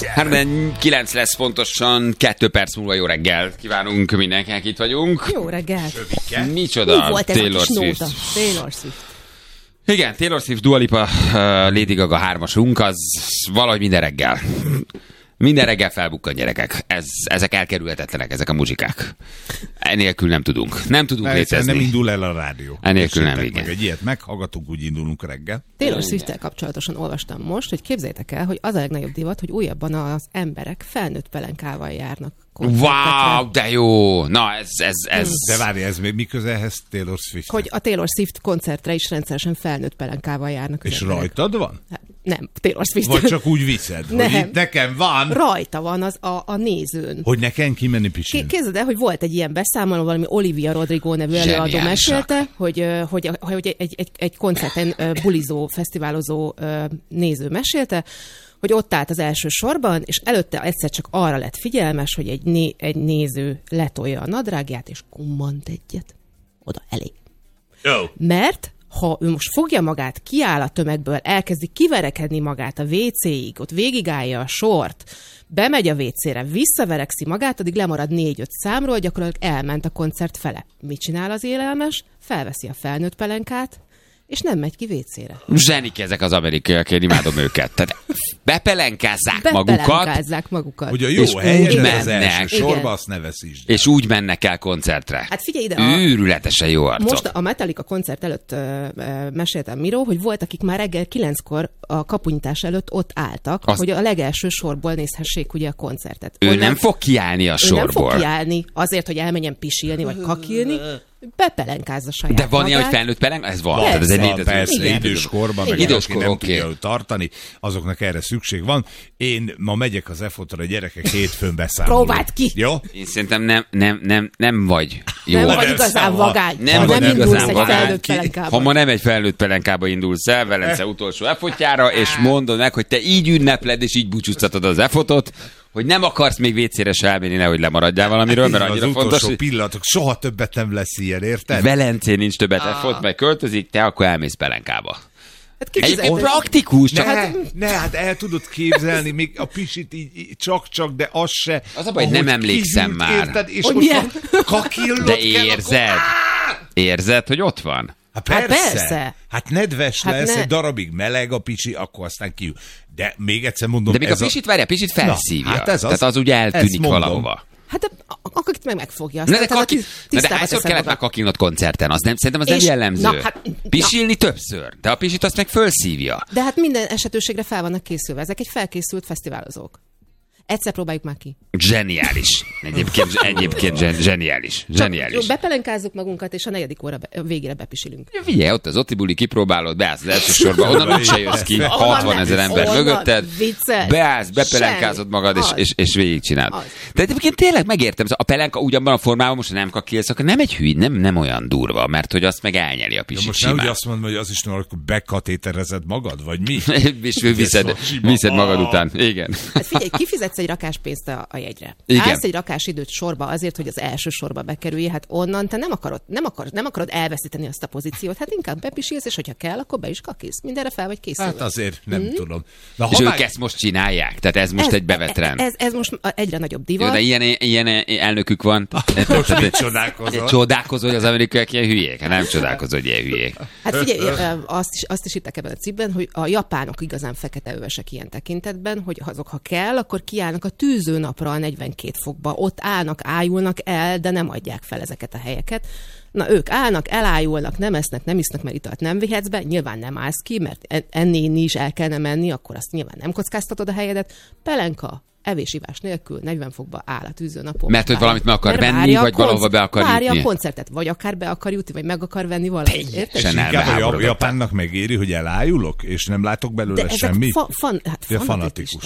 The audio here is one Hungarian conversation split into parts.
9 lesz pontosan, 2 perc múlva jó reggel. Kívánunk mindenkinek, itt vagyunk. Jó reggel. Micsoda? Mi volt ez Taylor a kis Swift. nóta? Taylor Swift. Igen, Taylor Swift, Dua Lipa, Lady Gaga 3-asunk, az valahogy minden reggel. Minden reggel felbukkan, gyerekek. Ezek elkerülhetetlenek, ezek a muzsikák. Enélkül nem tudunk. Nem tudunk létezni. Nem indul el a rádió. Enélkül nem, igen. Meg egy ilyet meghallgatunk, úgy indulunk reggel. Taylor Swift-tel kapcsolatosan olvastam most, hogy képzeljétek el, hogy az a legnagyobb divat, hogy újabban az emberek felnőtt pelenkával járnak. Wow, de jó! Na, ez... De várj, ez még mi köze ehhez Taylor Swift? Hogy a Taylor Swift koncertre is rendszeresen felnőtt pelenkával járnak. És emberek. rajtad van? Hát, nem, Taylor Swift. Vagy csak úgy viszed, Nem. hogy itt nekem van, Rajta van az a nézőn. hogy nekem kimenni pisilni. Képzeld el, hogy volt egy ilyen beszámoló, valami Olivia Rodrigo nevű előadó Zseniálisak. mesélte, hogy egy koncerten bulizó, fesztiválozó néző mesélte, hogy ott állt az első sorban, és előtte egyszer csak arra lett figyelmes, hogy egy néző letolja a nadrágját, és kummant egyet. Oda elég. Jó. Mert ha ő most fogja magát, kiáll a tömegből, elkezdi kiverekedni magát a WC-ig, ott végigállja a sort, bemegy a WC-re, visszaverekszi magát, addig lemarad 4-5 számról, gyakorlatilag elment a koncert fele. Mit csinál az élelmes? Felveszi a felnőtt pelenkát, és nem megy ki WC-re. Zsenik ezek az amerikaiak, én imádom őket. Tehát bepelenkázzák magukat, Hogy a jó és helyed úgy az mennek. első sorba, Igen. azt ne veszítsd. és úgy mennek el koncertre. Hát figyelj ide, Őrületesen jó arcok. most a Metallica koncert előtt meséltem Miró, hogy volt, akik már reggel 9-kor a kapunyítás előtt ott álltak, hogy a legelső sorból nézhessék ugye a koncertet. Ő Onnan- nem fog kiállni a Ő sorból. nem fog kiállni azért, hogy elmenjen pisilni, vagy kakilni, bepelenkázza saját De van ilyen, magát. hogy felnőtt pelenk? Ez van. Persze. Tehát ez egy Van, létező. persze, Igen. időskorban, meg Időskor, aki nem oké. tudja tartani, azoknak erre szükség van. Én ma megyek az EFOT-ra, gyerekek, hétfőn beszámolok. Próbáld ki! Jó? Én szerintem nem vagy jó. Nem vagy arc. igazán vagány. Nem Ha vagy nem indulsz igazán egy vagány. felnőtt pelenkába. Ha ma nem egy felnőtt pelenkába indulsz el, Velence utolsó EFOT-jára, és mondod meg, hogy te így ünnepled, és így búcsúztatod az EFOT-ot, hogy nem akarsz még WC-re se elmenni, nehogy lemaradjál valamiről, mert Az annyira utolsó fontos, hogy pillanatok, soha többet nem lesz ilyen, érted? Velencén nincs többet EFOT, meg költözik, te akkor elmész pelenkába. Hát képzeld, Egy praktikus, csak Hát el tudod képzelni, még a pisit így csak, de az se. Az a baj, hogy nem ahogy emlékszem kihűlt, már. Érted? És Hogy most milyen? kakillot de kell, érzed, érzed, hogy ott van? Hát Hát persze. persze. Hát nedves Hát lesz, ne. egy darabig meleg a pisi, akkor aztán kiül. De még egyszer mondom, De még a ez pisit, várjál, pisit felszívja. Na, hát ez az. Tehát az ugye Ezt eltűnik mondom. valahova. Hát akkor itt megfogja. Na Aztán de, utána de tisztába hányszor teszed kellett már magad. kakilnod koncerten? Az nem, szerintem az nem És- jellemző. na, hát- Pisilni többször, de a pisit azt meg fölszívja. De hát minden esetőségre fel vannak készülve. Ezek egy felkészült fesztiválozók. Egyszer próbáljuk már ki. Zseniális. Egyébként zseniális. Zseniális. Bepelenkázzuk magunkat, és a 4. óra végére bepisilünk. Figyelj, ott az Otibuli kipróbálod, beállsz az első sorba, onnan úgyse jössz ki, 60 000 ember Onnan mögötted, vicces. beállsz, bepelenkázott Semmi. magad, Az. és végigcsinálod. Az. De egyébként tényleg megértem, a pelenka ugyanban a formában most nem kakilsz, akkor nem egy hüly, nem olyan durva, mert hogy azt meg elnyeli a Ja, pisit most nem úgy simán. azt mondom, hogy az is nem, akkor bekatéterezed magad, vagy mi? És viszed magad után. Igen. Hát figyelj, kifizetsz egy rakás pénzt a jegyre. Igen. Állsz egy rakás időt sorba azért, hogy az első sorba bekerülj, hát onnan te nem akarod elveszíteni azt a pozíciót, hát inkább bepisilsz, és hogyha kell, akkor be is kakilsz. Mindenre fel vagy készülve. Hát azért nem tudom. Na, És ha ők már... ezt most csinálják, tehát ez most egy bevett rend. Ez most egyre nagyobb Jó, divat. de ilyen elnökük van. Most mit csodálkozol? Csodálkozol, hogy az amerikaiak ilyen hülyék? Hát nem csodálkozol, hogy ilyen hülyék. Hát figyelj, azt is hittek ebben a cikkben, hogy a japánok igazán feketeövesek ilyen tekintetben, hogy azok, ha kell, akkor kiállnak a tűzőnapra a 42 fokba. Ott állnak, ájulnak el, de nem adják fel ezeket a helyeket. Na, ők állnak, elájulnak, nem esznek, nem isznak, mert italt nem vihetsz be, nyilván nem állsz ki, mert enni is el kellene menni, akkor azt nyilván nem kockáztatod a helyedet. Pelenka, evés-ivás nélkül 40 fokba áll a tűzőnapon. Mert hogy valamit meg akar Mert venni, várja a vagy valahova be akar Várja jutni. a koncertet, vagy akár be akar jutni, vagy meg akar venni valamit. Érted? Teljesen Inkább a elbeháborodottak. japánnak megéri, hogy elájulok, és nem látok belőle De ezek semmit? fanatikusták. fanatikus.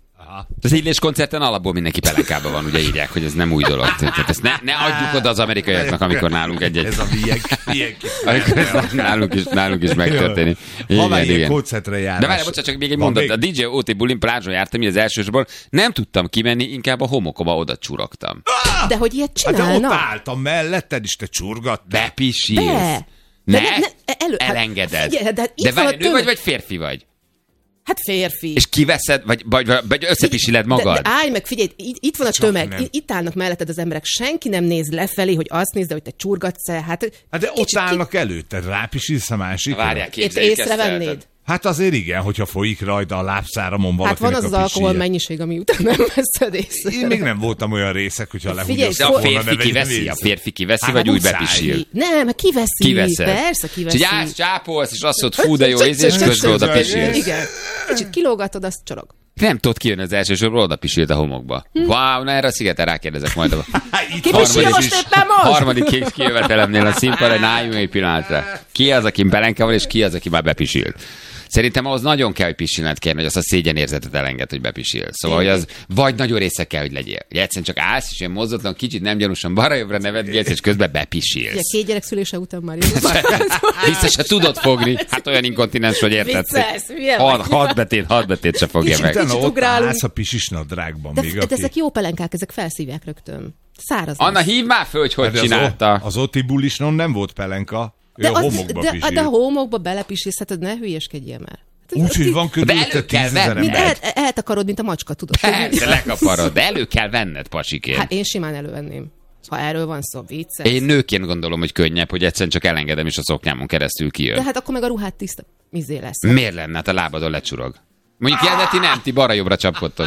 Az Illés koncerten alapból mindenki pelenkában van, ugye írják, hogy ez nem új dolog. Tehát ezt ne adjuk oda az amerikaiaknak, amikor nálunk egy-egy... Ez a milyen Amikor ez nálunk is megtörténik. Ha már ilyen Igen. koncertre járás. De várj, bocsánat, csak még egy Van mondat. még? A DJ OT bulin plázson jártam, így az elsősorban nem tudtam kimenni, inkább a homokba oda csurogtam. De hogy ilyet Hát de ott csinálnak? álltam melletted, és te csurgattál. Bepisilsz. De Ne, elengeded. elengeded. Figyelj, de De itt van a várj, nő tömeg. vagy férfi vagy? Hát férfi. És kiveszed, vagy összepisiled magad? De állj meg, figyelj, itt van a tömeg, nem. itt állnak melletted az emberek, senki nem néz lefelé, hogy azt nézd, hogy te csurgatsz-e. Hát de ott állnak előtted, rápisilsz a másikra. Várják, Itt képzeljük ezt el. észrevennéd? Hát azért igen, hogyha folyik rajta a lábszáramon Hát valakinek van az a alkohol pisilje. mennyiség, ami után nem veszed észre. Én még nem voltam olyan részek, hogyha Figyelj, lehúgyoztak De a volna, férfi ne vegyem kiveszi, észre. a férfi kiveszi, Hát vagy úgy muszáj. bepisil? Nem, hát kiveszi. Kiveszed. Persze, kiveszi. És állsz, csápolsz, és azt mondod, fú, de jó íz, és közben oda pisilsz. Igen. Kicsit kilógatod, azt csorog. Nem tudod kijönni az első sorból, oda pisilt a homokba. Wow, na erre a szigeten rákérdezek majd. Itt Ki van. pisil most éppen most? Harmadik kijövetelemnél a színpadon, álljunk egy pillanatra. Ki az, aki pelenke van, és ki az, aki már bepisilt? Szerintem ahhoz nagyon kell, hogy pisilned kell, hogy azt a szégyenérzetet elenged, hogy bepisil. Szóval, hogy az vagy nagyon része kell, hogy legyél. Hogy egyszerűen csak állsz, és ilyen mozdotlan, kicsit nem gyanúsan balra-jobbra nevetgélsz, és közben Ugye, bepisilsz. 2 gyerek szülése után már jó. Vissza se tudod fogni. Hát olyan inkontinens, hogy érted. Viccelsz, hülye vagy. Hat betét se fogja És meg. utána Kicsit ott ugrálunk. állsz a pisis nadrágban De, még. de ezek jó pelenkák, ezek felszívják rögtön. Száraz. Anna, hívd már föl, hogy hogy csinálta. Az Oti bulisnon nem volt pelenka. Ő a homokba pisil. de a homokba belepisilsz, hát ne hülyeskedjél már. Úgyhogy van De körülötte elő kell 10 000 venni. ember. Eltakarod, mint a macska, tudod. Persze, lekaparod, de elő kell venned, pasiként. Hát én simán elővenném. Ha erről van szó, vicces. Én nőként gondolom, hogy könnyebb, hogy egyszerűen csak elengedem, és a szoknyámon keresztül kijön. De hát akkor meg a ruhát tiszta lesz. Miért lenne? Hát a lábadon lecsurog. Mondjuk ilyen, de ti nem, ti balra-jobbra csapkodtok.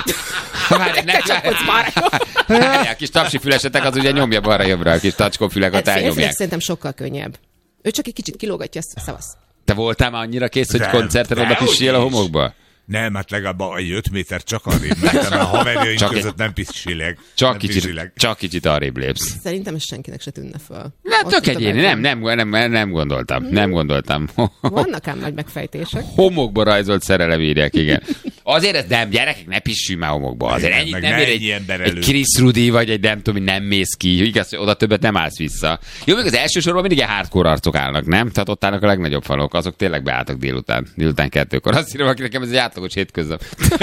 Várjál, kis tapsifülesetek, az ugye nyomja balra-jobbra, a kis tacskófülek ott Férfiak elnyomják. szerintem sokkal könnyebb. Ő csak egy kicsit kilógatja, szavasz. Te voltál már annyira kész, hogy De- koncerten oda dehogy pisilj a is. homokba? Nem, hát legalább egy 5 méter csak arrébb, mert a haverjaink Csak között nem pisilek. Csak kicsit arrébb lépsz. Szerintem ez senkinek se tűnne föl. Nem, Ott tök itt a egyéni, belül. nem gondoltam. Nem gondoltam. Vannak ám nagy megfejtések. Homokba rajzolt szerelem írják, igen. Azért ez nem, gyerekek, ne pissünk már homokba. Azért Igen, ennyit meg nem ne ér ennyi ember egy előtt. Chris Rudy, vagy egy nem tudom, nem mész ki. Igaz, hogy oda többet nem állsz vissza. Jó, még az első sorban mindig ilyen hardcore arcok állnak, nem? Tehát ott állnak a legnagyobb falok, azok tényleg beálltak délután 2-kor. Azt írom, aki nekem ez egy átlagos hétköznap.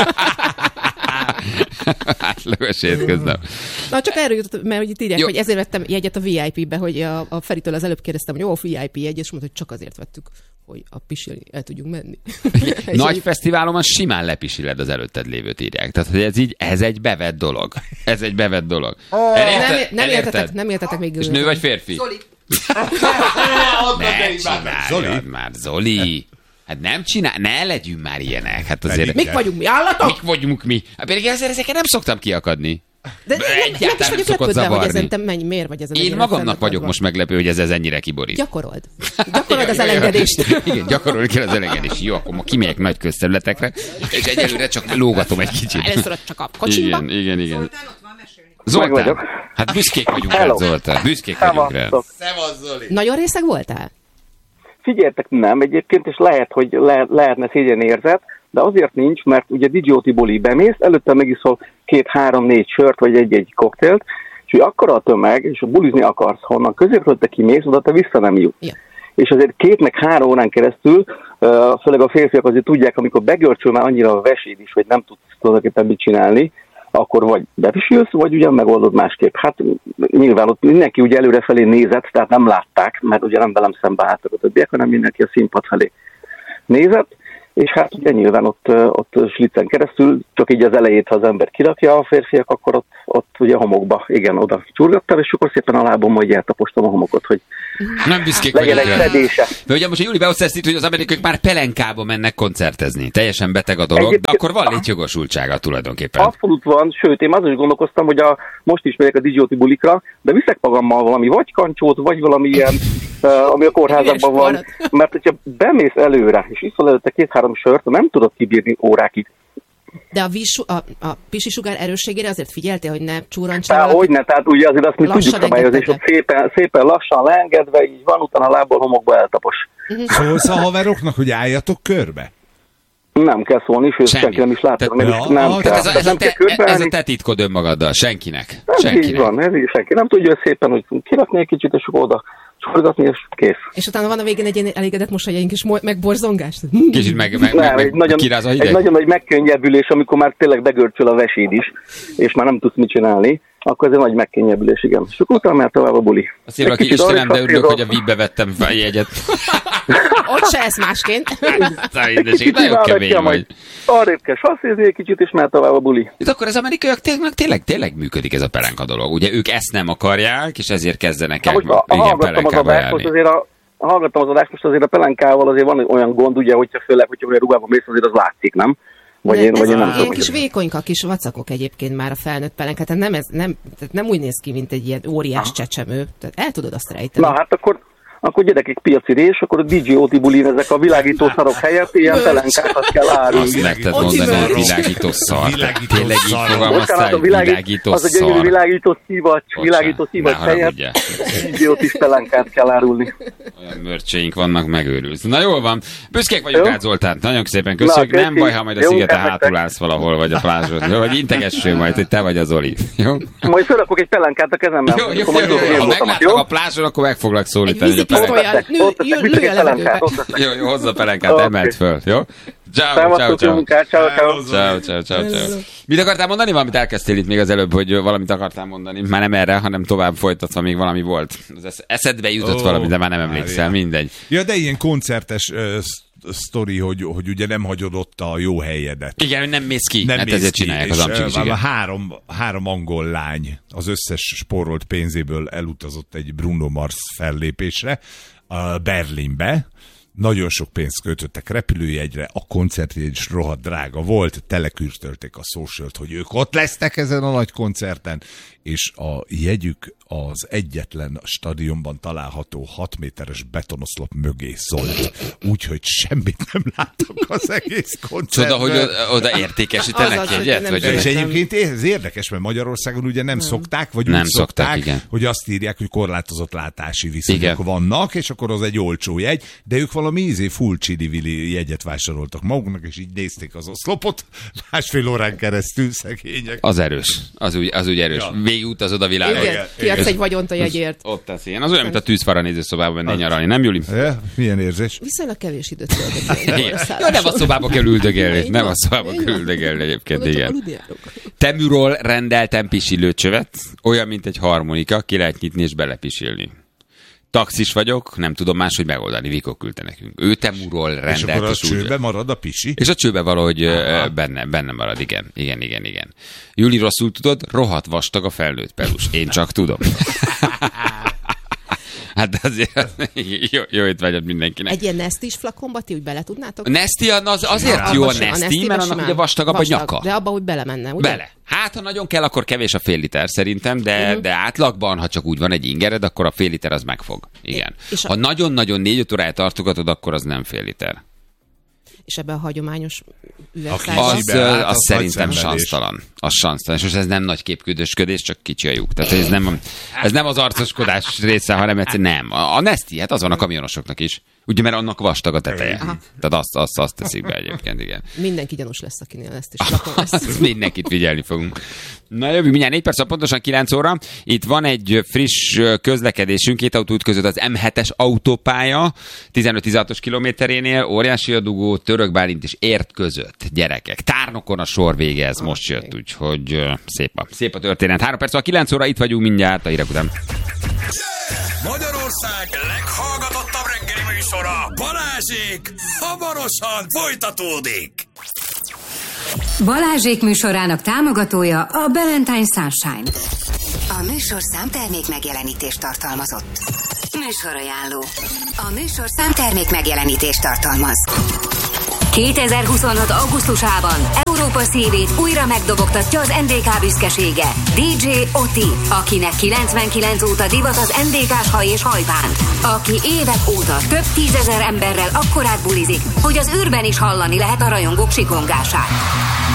Átlagos hétköznap. Na, csak erről jutott, mert hogy itt írják, Jó. hogy ezért vettem jegyet a VIP-be, hogy a Feritől az előbb kérdeztem, hogy jó, a VIP jegy, és mondta, hogy csak azért vettük, hogy a pisilni el tudjunk menni. Nagy fesztiválon simán lepisiled az előtted lévőt, írják. Tehát hogy ez egy bevett dolog. Ez egy bevett dolog. Nem értetek még. És nő vagy férfi? Zoli. Ne csináljad már, Zoli. Hát nem csinál, ne legyünk már ilyenek. Hát azért... Mik vagyunk mi, állatok? Mik vagyunk mi? Hát pedig ezeket nem szoktam kiakadni. De meg egyáltalán is vagyok szokott lepődve, hogy zavarni. ezen te miért vagy ezen. Én ennyire magamnak fennakadva. vagyok most meglepő, hogy ez ennyire kiborít. Gyakorold. Gyakorold az elengedést. Igen, gyakorolni kell az elengedést. Jó, akkor ma kimegyek nagy közterületekre, és egyelőre csak lógatom egy kicsit. Először csak a kocsimba. Igen. Meg Zoltán, vagyok. hát büszkék vagyunk Hello. rád, Zoltán. Büszkék vagyunk rád. Szevasztok. Nagyon részeg voltál? Figyeljetek, nem egyébként, és lehet, hogy lehetne szégyenérzet, de azért nincs, mert ugye DJ Boli bemész, előtte megiszol 2-3-4 sört, vagy egy koktélt, és hogy akkora a tömeg, és bulizni akarsz, honnan középről te kimész, oda te vissza nem jutsz. Ja. És azért 2-3 órán keresztül, főleg a férfiak azért tudják, amikor begörcsöl már annyira a veséd is, hogy nem tudsz tulajdonképpen mit csinálni, akkor vagy bepisilsz, vagy ugyan megoldod másképp. Hát nyilván ott mindenki ugye előrefelé nézett, tehát nem látták, mert ugye nem velem szembe álltak a többiek, hanem mindenki a színpad felé nézett, és hát ugye nyilván ott slicen keresztül, csak így az elejét, ha az ember kirakja a férfiak, akkor ott ugye homokba, igen, oda csurgattam, és akkor szépen a lábom, hogy eltapostam a homokot, hogy Nem büszkék legyen vagyunk egy rád. fedése. De ugye most a Júli beosztás itt, hogy az amerikaiak már pelenkába mennek koncertezni. Teljesen beteg a dolog, de akkor van létjogosultsága tulajdonképpen. Abszolút van, sőt, én azon is gondolkoztam, hogy most is megyek a DJ bulikra, de viszek magammal valami vagy kancsót, vagy valami ilyen, ami a kórházakban van, mert hogyha bemész előre, és iszol előtte 2-3 sört, nem tudod kibírni órákig. De a pisi sugár erősségére azért figyeltél, hogy ne csúrancsál? Hogyne, tehát ugye azért azt mi Lassan tudjuk szabályozni, és ott szépen lassan leengedve, így van, utána a lából homokba eltapos. Szólsz a haveroknak, hogy álljatok körbe? Nem kell szólni, sőt, Semmi. senki nem is látta, Tehát- nem is nem kell. Tehát ez Nem kell a körbeállni. te titkod önmagaddal, senkinek. Ez így Senkinek. van, ez így senki. Nem tudja szépen, hogy kirakni egy kicsit, és akkor oda csorgatni, és kész. És utána van a végén egy ilyen elégedett mosolyáink és megborzongás. Kicsit Nem, egy nagyon, kiráz a egy hideg. nagyon nagy megkönnyebbülés, amikor már tényleg begörcsöl a veséd is, és már nem tudsz mit csinálni. akkor ez egy nagy megkényebbülés, igen. És akkor utána már tovább a buli. Azt írva ki, Istenem, de örülök, hogy a VIP-be vettem fel jegyet. Ott se ez másként. Nagyon kemény vagy. Arrébb kell sasszézni egy kicsit, és már tovább a buli. Itt akkor az amerikaiak tényleg működik ez a pelenka dolog. Ugye ők ezt nem akarják, és ezért kezdenek el igen pelenkába járni. Hallgattam az adást, most azért a pelenkával azért van olyan gond, ugye, hogyha főleg, hogyha olyan ruhában mész, azért az látszik, nem? Vagy én nem tudom. Ilyen kis vékonyka, kis vacakok egyébként már a felnőtt pelenka, tehát nem úgy néz ki, mint egy ilyen óriás csecsemő. Tehát el tudod azt rejteni. Na hát akkor gyerekek, piaci rés, akkor a DJ Oti bulin ezek a világító szarok helyett ilyen pelenkákat kell árulni. Azt nekted mondani, hogy világító szar. Tényleg így fogalmaztál, hogy világító szar. Az egy gyönyörű világító szivacs helyett DJ Otis pelenkát kell árulni. Olyan mörcseink vannak, megőrülsz. Na jól van, büszkék vagyunk rád, Zoltán. Nagyon szépen köszönjük. Nem baj, ha majd a szigeten hátul állsz valahol, vagy a plázson. Jó, vagy integessünk majd, hogy te vagy az Oli. Jó? Majd fölrakok egy pelenkát a kezemben. Jó. Ha meglátnak a plázson, akkor meg foglak szólítani. Jó, hozza a pelenkát, emelt föl, jó? Ciao. Mit akartál mondani? Valamit elkezdtél itt még az előbb, hogy valamit akartál mondani. Már nem erre, hanem tovább folytatva még valami volt. Az eszedbe jutott valami, de már nem emlékszel, mindegy. Ja, de ilyen koncertes sztori, hogy ugye nem hagyod ott a jó helyedet. Igen, hogy nem mész ki, hát ezért csinálják az amcsik. Három angol lány az összes spórolt pénzéből elutazott egy Bruno Mars fellépésre Berlinbe. Nagyon sok pénzt költöttek repülőjegyre, a koncertjegy is rohadt drága volt, telekürtölték a socialt, hogy ők ott lesznek ezen a nagy koncerten, és a jegyük az egyetlen stadionban található 6 méteres betonoszlop mögé szólt. Úgyhogy semmit nem láttak az egész koncertben. Csoda, hogy oda értékesítenek jegyet? És egyébként ez érdekes, mert Magyarországon ugye nem szokták, vagy úgy szokták, hogy azt írják, hogy korlátozott látási viszonyok vannak, és akkor az egy olcsó jegy, de ők valami full csidi-vili jegyet vásároltak maguknak, és így nézték az oszlopot 1,5 órán keresztül, szegények. Az erős, az úgy erős. Ja. Végigutazod a világot. Igen, kiadsz egy vagyont a jegyért. Ott tesz ilyen. Az olyan, mint a tűzfara nézőszobában menni nyaralni, nem Juli? Milyen érzés? Viszonylag kevés időt töltök. Ja, nem a szobába kell üldögélni. Nem a szobába kell üldögélni egyébként, igen. Teműról rendeltem pisilőcsövet, olyan, mint egy harmonika, ki lehet nyitni és belepisilni. Taxis vagyok, nem tudom máshogy megoldani, Vikó küldte nekünk. Ő Temúról rendelt. És akkor a csőbe marad a pisi? És a csőbe valahogy benne marad, igen. Júli, rosszul tudod, rohadt vastag a felnőtt pelus. Én csak tudom. Hát azért jó étvágyat mindenkinek. Egy ilyen Nestis flakonba ti úgy bele tudnátok? Nesti azért jó a Nesti, mert annak ugye vastagabb a nyaka. De abba úgy belemenne, ugye? Bele. Hát, ha nagyon kell, akkor kevés a fél liter szerintem, de átlagban, ha csak úgy van egy ingered, akkor a fél liter az megfog. Igen. Ha nagyon-nagyon 4-5 órája tartogatod, akkor az nem fél liter. És ebben a hagyományos üvegszájban? Az szerintem sansztalan. Az sansztalan. És most ez nem nagy képküldösködés, csak kicsi a lyuk. Tehát ez nem az arcoskodás része, hanem egyszerűen nem. A Nesti, hát az van a kamionosoknak is. Ugye, mert annak vastag a teteje. Aha. Tehát azt teszik be egyébként, igen. Mindenki gyanús lesz, akinél ezt is lakon lesz. Mindenkit figyelni fogunk. Na jövünk mindjárt 4 perc, pontosan 9 óra. Itt van egy friss közlekedésünk, 2 autóút között az M7-es autópálya, 15-16-os kilométerénél, óriási a dugó, Török Bálint és Ért között, gyerekek. Tárnokon a sor vége, ez most jött, úgyhogy szép a történet. 3 perc, 9 óra, itt vagyunk mindjárt, a hírek után. Magyarország leghallgatottabb reggeli műsora, Balázsék, hamarosan folytatódik. Balázsék műsorának támogatója a Valentine Sunshine. A műsorszám termék megjelenítést tartalmazott. Műsorajánló. A műsorszám termék megjelenítést tartalmaz. 2026. augusztusában Európa szívét újra megdobogtatja az NDK büszkesége. DJ Oti, akinek 99 óta divat az NDK-s haj és hajbánd. Aki évek óta több 10 000 emberrel akkorát bulizik, hogy az űrben is hallani lehet a rajongók sikongását.